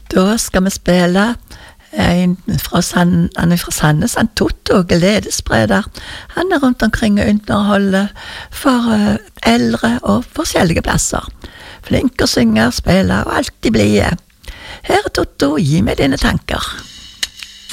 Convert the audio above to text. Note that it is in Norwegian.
Da skal vi spille han er fra Sandnes, han Totto, gledesspreder. Han er rundt omkring og underholder for eldre og forskjellige plasser. Flink å synge, spille og alltid blide. Her er Totto, gi meg dine tanker.